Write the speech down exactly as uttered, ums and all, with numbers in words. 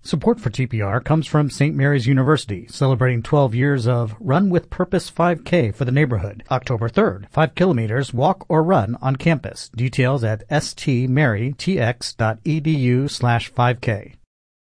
Support for T P R comes from Saint Mary's University, celebrating twelve years of Run with Purpose five K for the neighborhood. October third, five kilometers, walk or run on campus. Details at stmarytx.edu slash 5K.